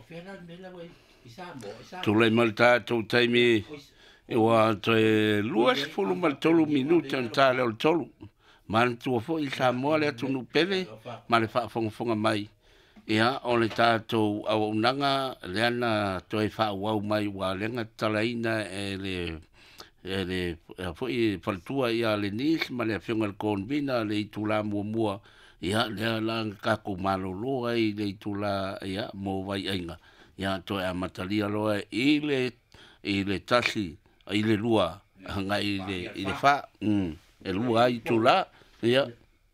Tule malta to taimi e wa te luas fulu mal tolu minuti on tale o tolu. Man tu fo I Samoa le tu nu pele ma le fa fonga mai. Ia o le tātou au unanga leana toi wha wau mai wa lenga talaina e le fwoi faltua ia le nis ma le whionga le konvina le I tula mua ia lea lang kako maloloa I le I tula ia mo vai ainga ia toi a matalia loa I le tasi I le lua hanga I le wha e lua I tula ia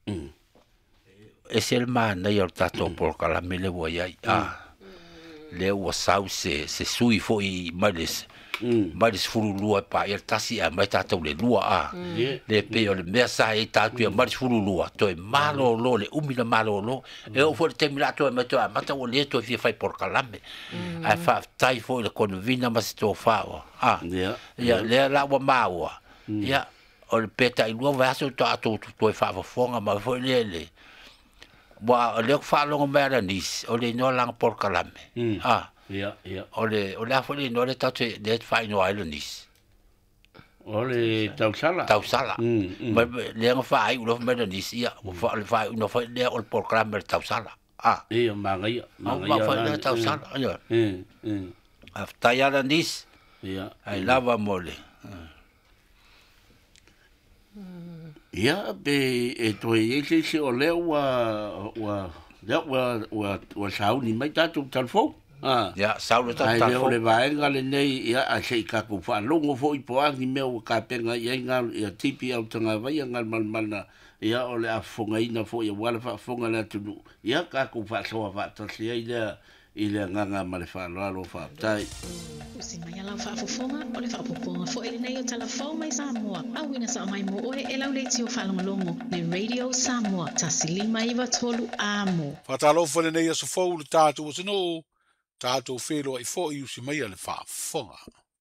e sel mana I o tato por kala mele wa ia le wa sau se sui fo I maris furu lua pa ia tasi a mai tato le lua le pe o le mea sa e tatu maris furu lua to e malo lo le umina malo lo e o fo te mila to e mai to a mata o le to fi fai por kala me a fa tai fo le konvina mas to fa ia le la wa mawa ia o le peta I lua va so to to fa fonga ma fo le wa le fa longo mera nis o le no lang por kalame ia o le afo le no le tate de fa no islandis o le tausala ma le nga fa ai ulo mera nis ia fa le fa no fa le o por kalame tausala ia mangai fa le tausala ia afta ya nis ia ai lava mole ia be e toi e se o leo wa sauni mai tatu talfo ia sauni tatu talfo ai le vaenga le nei ia a se ka ku fa longo fo I poangi meu ka penga ia ngal ia tipi au tanga vai ngal malmana ia o le afonga ina fo ia wala fa fonga la tu ia ka ku fa so fa ta se ia ile nganga ma le fa lo fa tai si mai ala fa fofonga o le fa poponga fo ele nei o telefon mai Samoa au ina sa mai mo o e lau le tio fa longo le Radio Samoa tasilima iwa tolu amo fa talo fo le nei so fo le tatu o no tatu felo I fo I si mai le fa fonga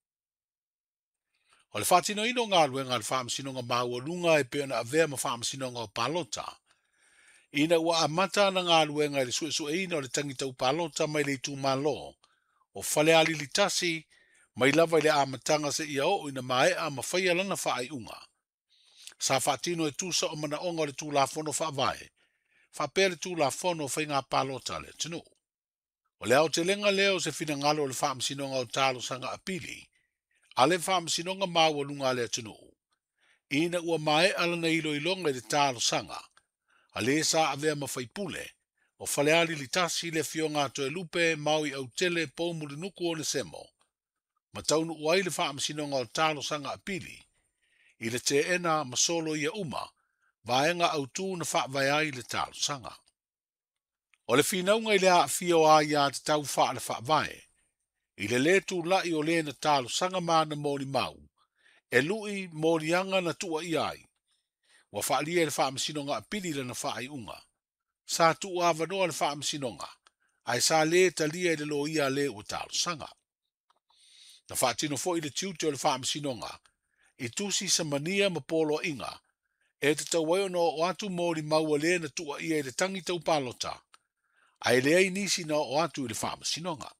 o le fa tino ino nga lu nga le fa msino nga ma o lunga e pe na ave ma fa msino nga palota ina wa amata na ngā luenga le su ina o le tangita upalota mai le tu malo o fale ali litasi mai lava le amatanga se ia o ina mai a mawhaia lana wha ai unga. Sa whaatino e tusa o mana onga le tu la fono wha vai. Wha pere tu la fono whai ngā palota le tino. O leo te lenga leo se fina ngalo le wha msinonga o talo sanga apili. A le wha msinonga maua lunga le tino. Ina ua mai alana ilo ilonga le talo sanga. A le sa avea mawhaipule, o faleali li tasi le fionga to e lupe maui au tele pou muli nuku o le semo. Ma taunu uai le wha msinonga o talo sanga apili, i le te ena masolo ia uma, vaenga au tū na wha vai le talo sanga. O le whinaunga I le a fio a ia te tau wha le wha vai, i le tu lai o le na talo sanga mana mōni mau, e lui mōni anga na tua iai, wa whaalia le wha msinonga apili le na wha ai unga. Sa tu avanoa le wha msinonga, ai sa le talia le lo ia le o talo sanga. Na wha tino fo I le tiutio le wha msinonga, I tusi sa mania ma polo inga, e te tawai no o atu mōri maua le na tua ia le tangi tau palota, ai le ai nisi na o atu le wha msinonga.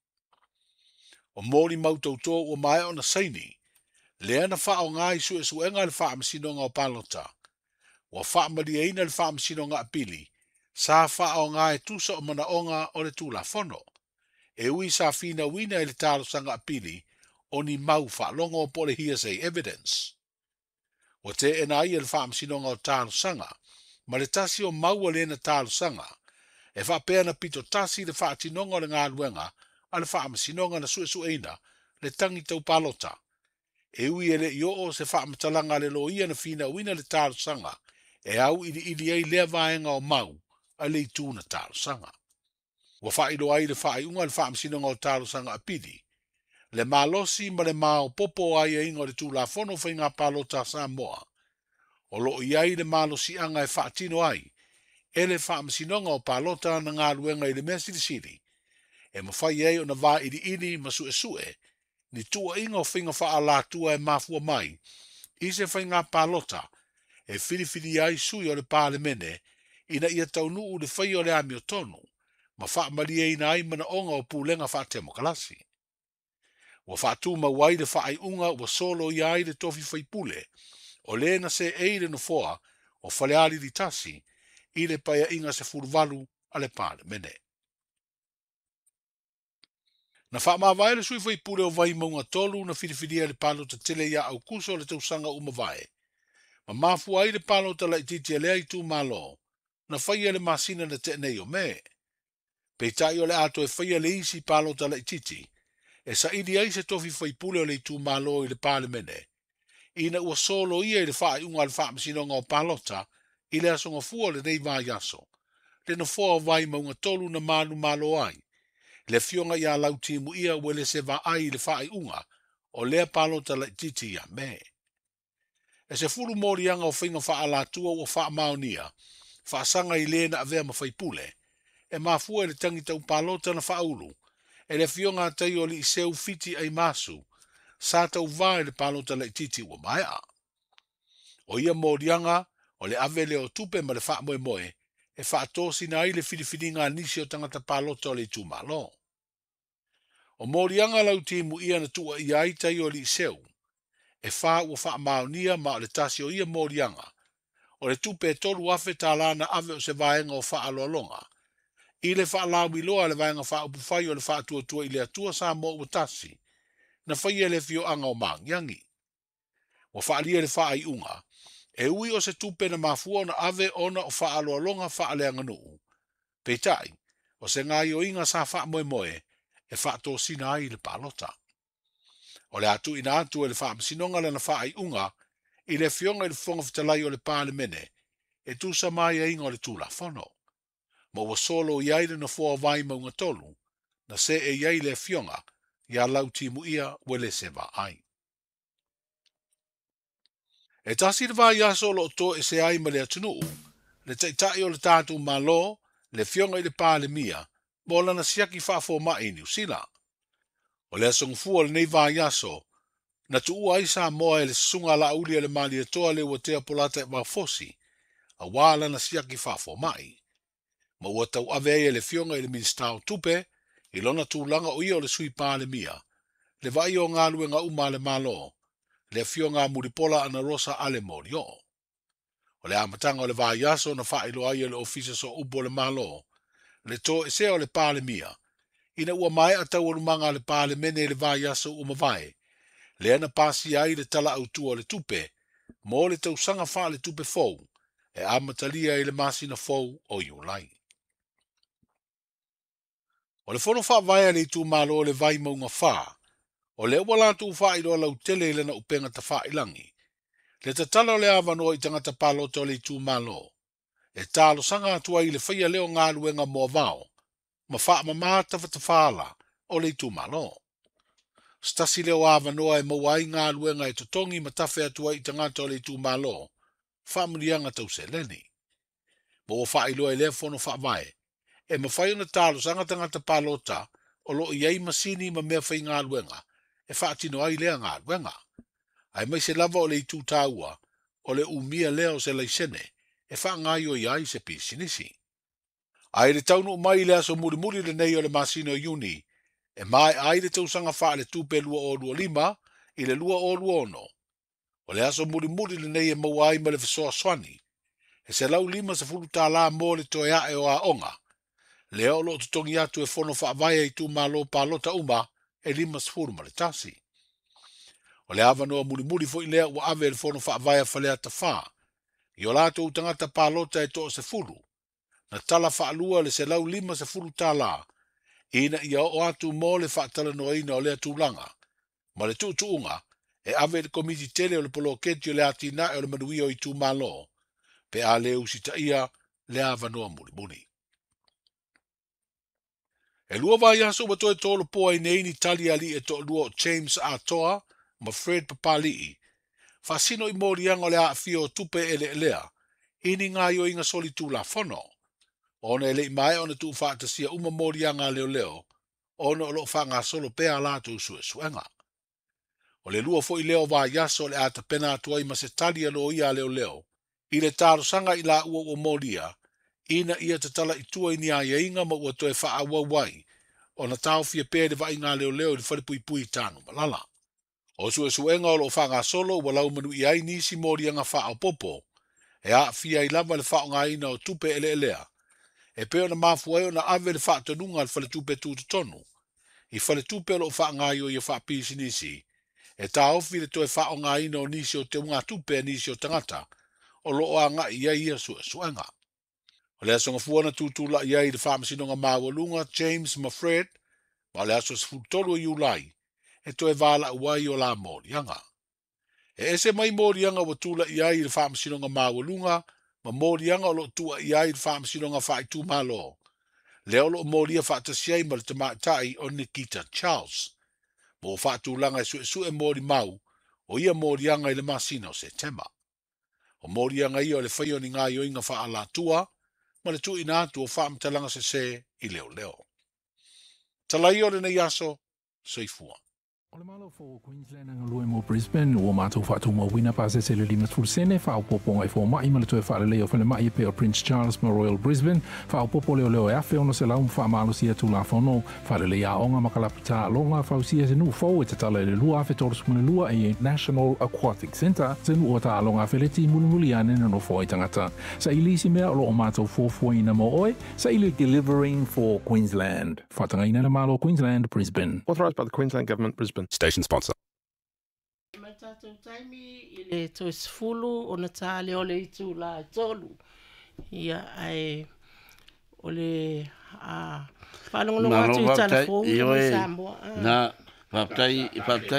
O mōri mau tauto o mai o na saini, le ana wha o ngai su e suenga le wha msinonga o palota, wa wha maria ina le wha msinonga apili, sa wha o ngai tusa o mana onga o le tula fono, e ui sa fina wina le talo sanga apili, o ni mau wha longo o pole hearsay evidence. O te ena ia le wha msinonga o talo sanga, ma le tasi o maua le na talo sanga, e wha pēr na pito tasi le wha tinonga o le ngā luenga, a le wha msinonga na su eina, le tangi tau palota. E ui ele I o se wha matalanga le lo ia na fina wina le talo sanga, e au ili ei lea vaenga o mau, a le tu na talo sanga. Wa wha ilo ai le wha I unga le wha msinonga o talo sanga apidi, le malosi ma le mao popo ai e ingo le tu la fono whai ngā palota Samoa. O lo iai le malosi anga e whaatino ai, e le wha msinonga o palota na ngā luenga I le Mesiri City, e mawhai ei o na wā ili ma sue, ni tua inga o whinga wha ala tua e mafua mai, I se whai ngā palota, e whiriwhiri ai sui o le pāle mene, ina ia taunu u le whai o le ami o tonu, ma wha maria ina ai mana onga o pūlenga wha temo kalasi. Wa wha tū mawai le wha ai unga wa solo i ai le tofi whai pule, o le na se eire no foa o whaleari di tasi, i le paia inga se furuvalu a le pāle mene. Na wha maa vai le sui whai pule o vai maunga tolu na whiriwhiria le palo ta tele ia au kuso le tausanga uma vai. Ma mafu ai le palo ta laititi lea i tū malo, na whaia le masina na te nei o me. Peitai o le ato e whaia le isi palo ta laititi, e sa idi ai se tofi whai pule o le tū malo i le pāle mene. Ina ua solo ia i le wha i unga le wha masinonga o palota, i le asonga fua le nei vai aso. Le na fua vai maunga tolu na malu malo ai. Le fionga ia lau timu ia wele se va ai le wha i unga, o lea palota laititi ia me. E se furu morianga o whinga wha ala tua o wha maonia, wha sanga i lena a vea ma whai pule, e mafua le tangita u palota na wha ulu, e le fionga atai o li i seu fiti ai masu, sa tau vai le palota laititi ua maia. O ia morianga, o le ave leo tupe ma le wha moe moe, e wha atosi na i le whiriwhiringa nisi o tangata palota o le tu malo. O morianga lau timu ia na tua i aitai o li seu, e wha ua wha maonia ma o le tasi o ia morianga, o le tupe tolu afe talana ave o se vaenga o wha alolonga, i le wha lawi loa le vaenga wha upufai o le wha atua tua i le atua sa mo ua tasi, na whaia le fio anga o mangiangi. Wa wha alia le wha ai unga, e ui o se tupe na mafua na ave ona o wha alolonga wha aleanga nuu. Peitai, o se ngai o inga sa wha moe moe, e wha to sina ai le palota. O le atu ina atu e le wha masinonga le na wha ai unga, i le fionga i le fonga fitalai o le pāle mene, e tu sa mai a inga o le tūla whono. Ma ua solo i aile na fua vai maunga tolu, na se e iai le fionga, ia lau timu ia wele se va ai. E tasi le vai aso lo to e se ai ma le atunuu, le taitai o le tātou malo, le fionga i le pāle mia, mola na siaki whaafo mai New Zealand. O le asong fua le nei vai aso, na tuu ai sa moa e le sunga la uli le mali e toa le ua tea polata e wafosi, a wala na siaki whaafo mai. Ma ua tau ave e le fionga i le minstao tupe, i lona tūlanga o ia o le sui pāle mia, le vai o ngā luenga uma le malo, le fionga muripola ana rosa ale morio. O le amatanga o le vai aso na whailo ai le ofisa so upo le malo, le to e se o le pāle mia, ina ua mai a tau alumanga le pāle mene le vai aso uma vai, le ana pasi ai le tala autua le tupe, mo le tau sanga wha le tupe fou, e amatalia i le masina fou o iulai. O le fono wha vai le tu malo le vai maunga wha, o le wala tu wha i roa lau tele le na upenga ta wha ilangi, le tatala o le avanoa i tangata palota o le tu malo, e talo sanga atua i le whaia leo ngā luenga mua vao, ma wha mamata whatawhala o le tu malo. Stasi leo avanoa e mawai ngā luenga e totongi ma tawhi atua i tangata o le tu malo, wha murianga tau se leni. Mo o wha i loa i le fono wha vai, e ma whai ona talo sanga tangata palota o lo i ei masini ma mea whai ngā luenga, e wha atino ai lea ngā luenga. Ai mai se lava o le i tu taua, o le umia leo se laisene, e wha ngai o iai se pisinisi. Ai le taunu mai le aso muri le nei o le masino iuni, e mai ai le tausanga wha le tupe lua o lua lima, i le lua o lua ono. O le aso muri le nei e mawai ma le fisoa swani, e se lau lima se fulu tā la mo le toea e o a onga, le o lo tutongi atu e fono wha vai i tu malo palota uma, e lima se fulu ma le tasi. O le avanoa muri fo i lea ua ave le fono wha vai a whalea ta wha, i o lato utangata palota e to se fulu, na tala wha alua le se lau lima se fulu tā la, ina ia o atu mo le wha tala noa ina o lea tūlanga, ma le tuunga, e ave le komiti tele o le polo keti o le atina e o le manuia o i tū malo, pe a le usita ia le avanoa muri. E lua vai aso wa toe tolo poa i neini tali ali e to lua James Atoa, ma Fred Papali'i, fasino i morianga o le a fio tupe ele lea, ini ngā yo inga soli tū la fono. Ona ele i mai ona tu whaatasia uma morianga leo, ona o lo whanga solo pea lātou suenga. O le lua fo i leo vā yaso le ata pena atua i ma se tali alo ia leo, i le tāro sanga i la ua o moria, ina ia te tala i tua ini a inga ma ua toe wha awa wai, o na tau fia pēre wa inga leo leo i whare pui pui tānu malala. O su enga o lo whanga solo wa lau manu i ai nisi mori anga wha au popo, e a fia i lama le wha o ngā ina o tupe ele elea, e peo na mafu ai o na ave le wha tonunga le whale tupe tūtu tonu, i whale tupe lo wha ngā i o i wha pisi nisi, e tā ofi le toe wha o ngā ina o nisi o te unga tupe nisi o tangata, o lo o a ngā ia ia su enga. O le aso ngafuana tūtula ia i le whamasino ngā mawalunga James Mafred, ma le aso sfutolu i ulai, e toe wala uai o la morianga. E ese mai morianga wa tula ia i le whamasino ngā mawalunga, ma morianga o lo tua ia i le whamasino ngā whaitu malo. Leo lo moria whaatasiai ma le tamaitai o Nikita Charles. Mo whaatulanga e su e mori mau, o ia morianga i le masina o September. O morianga i o le whaio ni ngā ioinga wha ala tua, ma le tu ina atu o whaamtalanga se i leo leo. Talai o le nei aso, seifua. O le malo fo Queensland nga lue mo Brisbane o mātou whaatu mo wina pa se le lima fulsene whao poponga i fo mai ma le toe whaale leo whale mai e peo Prince Charles ma Royal Brisbane whao popo leo leo e afe ono se lau wha malo sia tu la whono whaale le a onga makalapita longa whao sia se nu fo e te tala le lua afe toro sumune lua e National Aquatic Centre se nu o ta alonga afe leti muli ane no fo i tangata sa ilisi mea o lo o mātou fo ina mo oe sa ili delivering for Queensland whatanga ina le malo Queensland Brisbane authorised by the Queensland Government Brisbane Station sponsor. Matatou taimi i le toesfulu o na tale o le itu la tolu. Ia ai o le whalongolongo atu i telefonu i Samoa. Na, whaptai.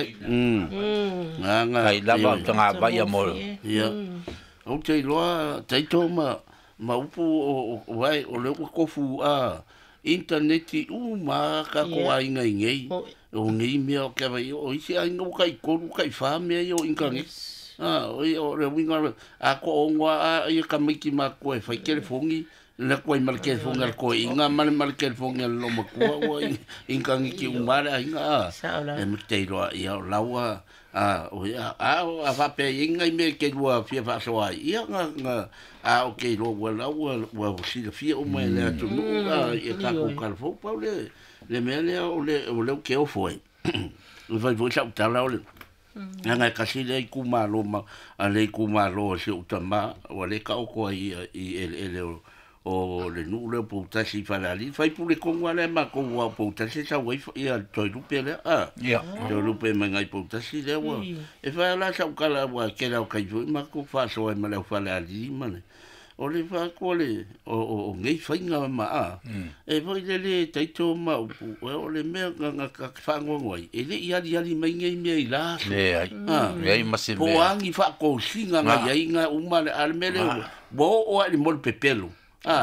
Kai lava tanga vai a moro. Ia. O te iloa, teito ma upu o wai o leo kofu a interneti ma ka ko ainga ngei. O ngai mea o kia vai, o isi a inga kai koru kai wha mea i o ingangi. O re winga, a ko onga a ia ka miki ma koe whai kere fongi, na koe mara kere fongi al koe inga, mara kere fongi al loma kua o ingangi ki umare a inga. E mtei roa ia o laua, a whape inga i mea ke rua fia whasoa ia nga, a o ke roa wa laua, wa sila fia o mai lea tu nuu, ia kako kalfo pau le mea lea o leo ke o foi. O vai voi sa utala o le. Nga kasi le kumalo ma a le kumalo se utama o le ka o ko i ele o le nu le potasi falali fai pu le kongo le ma ko wa potasi sa wai ia toi lupe le ia to lupe ma ngai potasi le wa e fa la sa kala wa ke la kai ma ko fa so e ma le falali ma le o le fa ko le o ngai fai nga ma e voi le taito ma o le me nga ka fa ngoi e le ia mai ngai me ila le ai masi po angi fa ko singa nga ia nga uma le almele bo o ali mol pepelo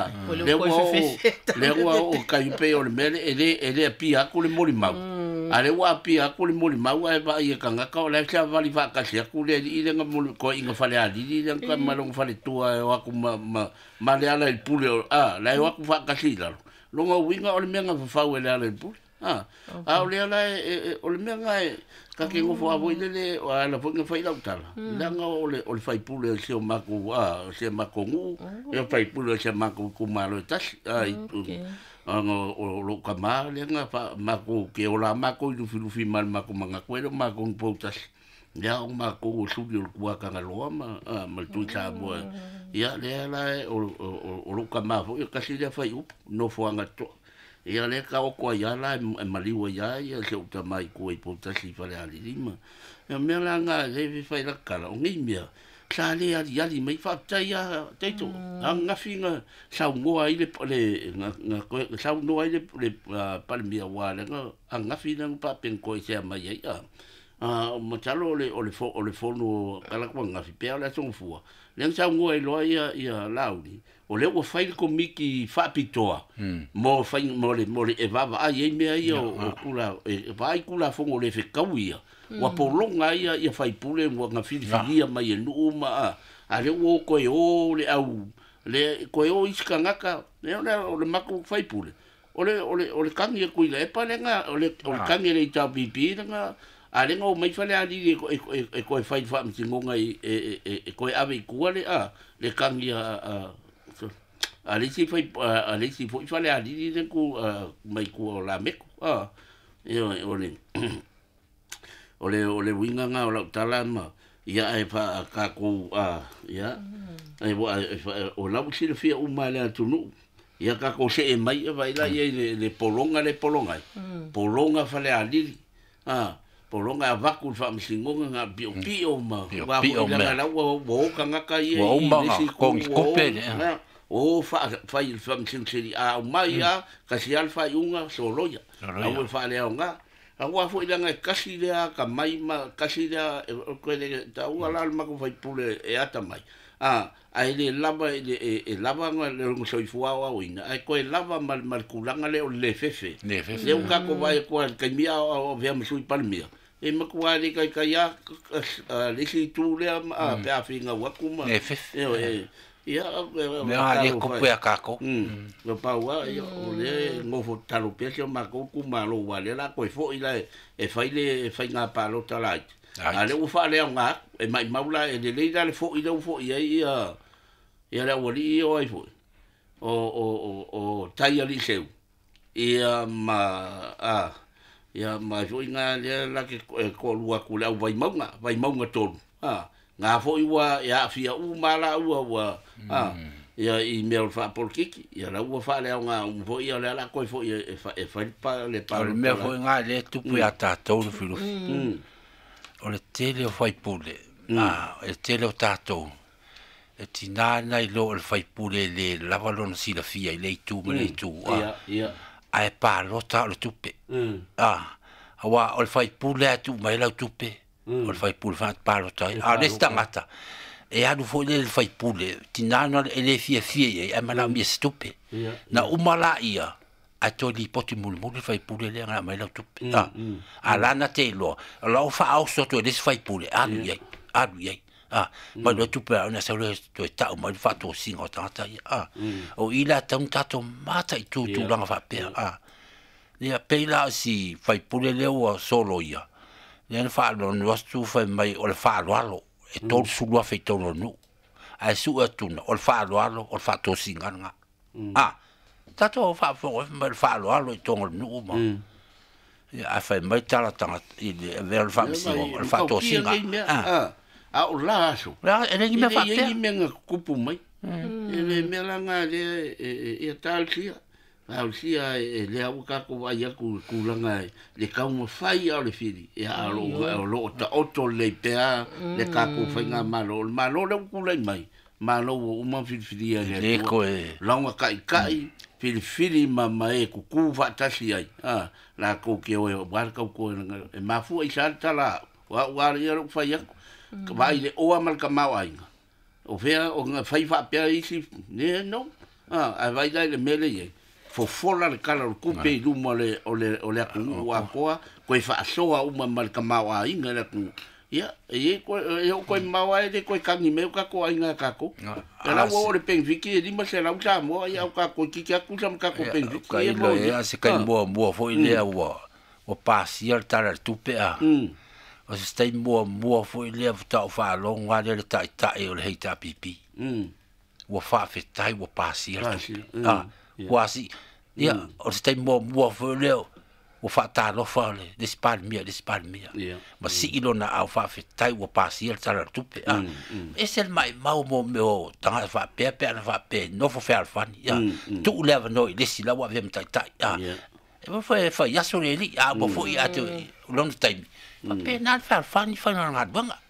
le o kai pe o le mele ele pia ko le moli mau ale wa pia ko le moli mau e va ia kanga ka o le sa vali va ka sia ku le i le nga moli ko inga fale ali li le ka malong fale tua e wa ku ma le ala il pule la wa ku va ka sila lo nga winga o le menga fa o le ala il pule o le ala o le menga ka ke ngo fo avo le o ala fo nga fai la utala langa o le fai pule se o mako se mako ngu e fai pule se mako ku malo tas o lo kama le nga fa mako ke o la mako i lufi mal mako manga kwero mako potas ya o mako o subi o kua ka ngaloa ma tu cha mo ya le ala o lo kama fo ka si le fai up no fo anga to ia le ka o ko ia la maliwa ia se uta mai ko i potasi fale ali lima e me la nga le fai la kala o ngi mea sa le ali mai fa tai ya teto anga finga sa ngo ai le nga sa ngo ai le palmia wa le anga finga pa pen ko se mai ia ma talo o le fono kala ko nga fi pe la son fua le sa ngo ai lo ia laudi o le o fai ko miki fa pitoa mo fai mo le e va ai me ai o kula e vai kula fongo le fe kawia wa polonga ia fai pule mo nga filia mai no ma a le o ko o le au le ko o iskangaka le mako fai pule o le kangi ko ile pa le nga o le kangi le ta pipi nga ale ngo mai fale ali e ko fai fa mtingonga e ko ave kuale le kangi alisi foi fale ali ne ku mai ku la me ole winga nga o la talama ia e fa ka ku ia ai o la busi fia uma le tunu ia ka ko se mai vai la ia le polonga polonga fale ali polonga vaku fa msingonga nga bio ma wa la la wo ka nga ka ia ko pe o fa msingeli mai ka si alfa yunga soloya au fa le nga agua foi langa kasi lea ka mai ma kasi lea ko le ta ua la ma ko vai pule e ata mai ai le lava e lava nga le ngo soi fua o ina ai ko lava mal kulanga le o le fefe le un ka ko vai ko ka mia o vea msui palmia e ma ko ali ka ya le si tu le pe a finga wa kuma ia le ko pe kako lo pa wa le ngo fo talo pe se ma ko ku ma lo wa le la ko fo ila e fai nga pa lo tala ale u fa le nga e mai maula e le le fo ila fo ia la wali o ai fo o tai ali seu ia ma jo nga le la ke ko lua ku la vai maunga tolu nga fo iwa ya fia mala wa ya email fa por kiki ya la wa fa le nga fo ya la ko fo e fa pa le pa me fo nga le tu pu ata to filu o le tele fai pule e tele o tato e tinana i lo le fai pule le lavalon si la fia i le tu me le tu ai pa lo ta le tupe wa o le fai pule tu mai la tupe o fai pule fa palo tai resta mata e adu fo le fai pule tinana e le fia e mala mi stupe na umala ia a to li poti mul fai pule le nga mai la tupe ala na te lo fa au so to le fai pule adu ye ma lo tupe ona sa le to ta ma fa to singo tata o ila tanta to mata i tu langa fa pe le pela si fai pule le o solo ia le fa lo no stu fa mai o le fa lo alo e tol su lo fa tolo no ai su atuna o le fa lo alo o fa to singanga tato fa fo mai fa lo alo e tolo no ma a fa mai tala tanga i le fa si o fa to singa o la so la e ngi me fa te me kupu mai e me la nga le e tal sia au sia le au ka ko vai ku langa le ka mo fai au le fili e lo ta auto le pea le ka ko fai nga malo le ku le mai malo o ma fili le ko e longa kai fili mama e ku va tasi ai la ko ke o bar ka ko e ma fu i salta la wa ia lo fai ka vai le o amal ka mau ai o vea o nga fai fa pea isi ne no a vai dai le mele ye fo fola le kala o kupe lu mo le o le aku wa koa ko fa soa uma mal ka mawa inga le ku ia e ko mawa e ko kangi me ka ko inga ka ko la wo le pen viki di ma se la usa mo ia ka ko ki ka ku sam ka ko pen viki ka ilo e se ka mo fo ile o pasier tara tupe o se stai mo fo ile ta fa lo nga le ta e o le heita pipi o fa fe tai o pasier quasi ia o se mo fo le o fa ta lo fa le despalmia ma si ilo na au fa fe tai o pasier tara tupe es el mai mau mo me ta fa pe na fa pe no fo fe al fan ia tu le no le si la wa vem tai e fa ya so le mo fo ia to long time ma pe na fa fan fa na ngat banga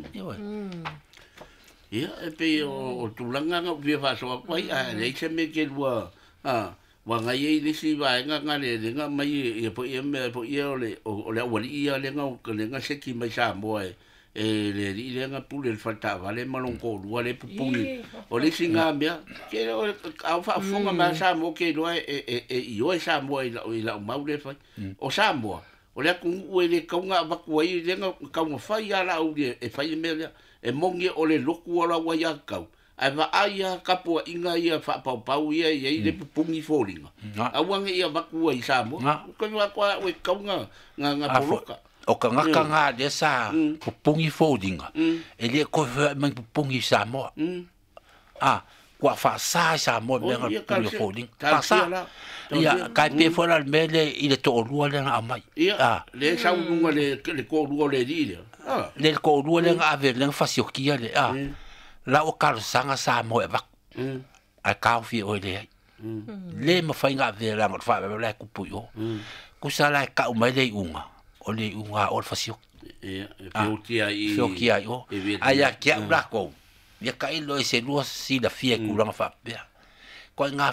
ia e pe o tulanga nga vi fa so ko ia le se me ke wa wa nga ye le si va nga le nga mai e po me po le o le wa ia le nga se ki mai sa mo e le nga pu le falta vale malon ko lu le pupungi o le singa mia ke au fa fonga ma sa mo ke lo io sa mo ila mau le fa o sa mo o le ku le ka nga va ku ai le nga ka mo fa ya la u e fa me e mongi o le loku ala wa ya ka ai va ai ka po inga ia fa pa ia le pupungi folinga a wanga ia va ku ai sa mo ko wa kwa we ka nga poloka o ka nga de sa pupungi folinga e le ko man pupungi sa mo kwa fa sa sa mo me nga tu fo ding pa sa ia kai pe fo la mele ile to lua le nga mai le sa unga le ko lua le di le ko lua le nga ave le fa siokia le la o kar sanga sa mo e bak a ka fi o le ma fa nga ave la fa la ku pu yo ku sa la ka o mai le unga o fa siok fiokia yo aya kia la ko ya kai lo se lua si la fie ku la fa pe ko nga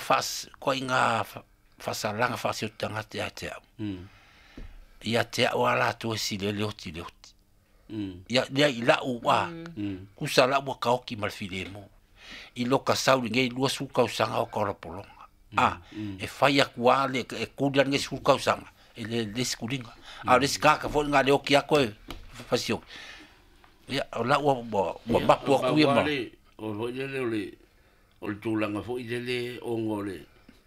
fa sa langa fa si tanga te ia te wala to si le oti ia ila u wa ku sa la wa ka ki mal file mo i lo ka sa nge lua su ka sanga o ko polonga e fa ya kwa le e ku dia nge su ka sanga ele deskulinga le ska ka fo nga le o ki a ko fa si ia la wa ba po ku ia ma o le tulanga fo i le o ngole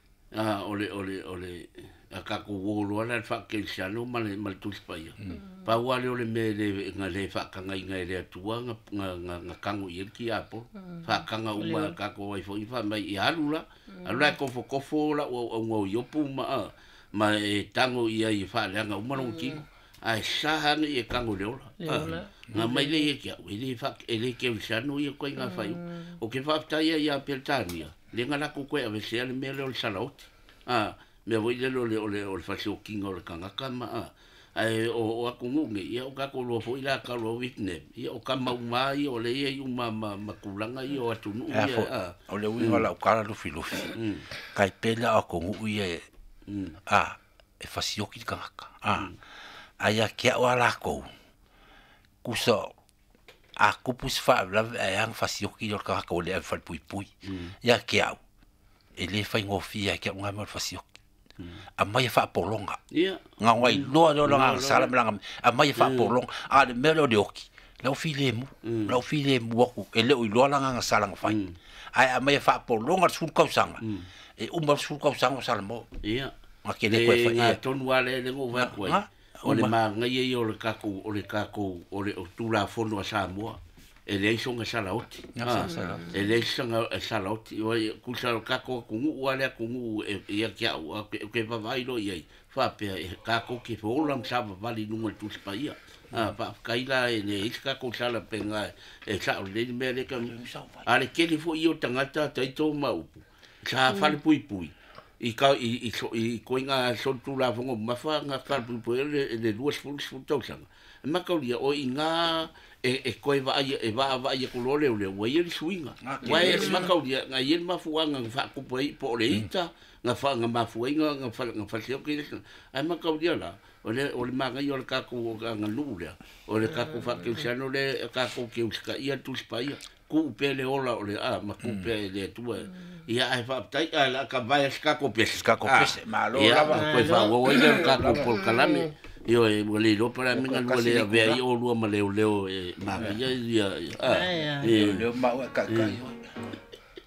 ole a ka ko wolo ala fa ke siano mal tu spaia pa wale ole me le ngale fa ka ngai le tua nga kangu i ki apo fa ka nga uma ka ko i fo i fa mai i alula ko fo la o ngo yo pu ma e tango i ai fa le nga uma no ki ai sa ni e kangu le ola nga mai le ki le fa ele ke siano i ko nga fa o ke fa ta ia peltania le ngala ko ko ave se le mele o salot me voi le fasio kingo le kanga kama ai o akungu nge ia o ka ko lo foi la ka lo witne ia o kama mai o le ia uma makulanga ia o atunu ia o le winga la ka lo filofi kai pela o kungu ia e fasio ki kanga ai a ke o la ko kuso a kupus fa la yang fasio ki lo ka ko le fa pui ya ke au ele fa ngofia ke nga mo fasio a mai fa polonga nga wai no nga sala blanga a mai fa polonga a de melo de oki la filemu ku ele o lo nga sala nga fai ai a mai fa polonga sul kausanga e sul kausanga salmo ma ke le ko fa nga tonu ale le go va ko o le ma nga ye o le kako o le tu la fondo sa mo ele songa salaoti ele songa salaoti o ku sa kako ku wale ku ia kia ke va vai lo ia fa pe kako ke fo lam sa vali no tu spaia pa kaila ele iska ku sala penga e sa le mele ka ale ke li fo io tangata taito mau sa fal pui i ko inga so tu la fongo mafa nga ka pui le duas funks funtosanga ma ka dia o inga e koe va ia ko le wa ia suinga wa e ma ka dia nga ia ma fuanga fa ku po le ita nga fa nga ma fuanga nga fa se o ke ai ma ka dia la o le ma nga yo ka ku nga lule o le ka ku fa ke siano le ka ku ke uska ia tu spaia ku pele ola o le ma ku pele tu ia ai fa tai la ka vai ska ko pese ma lo la ko fa wo ia ka ku por kalame io e vole lo para mí no le ave aí o lo ma leo ma ia leo ma ka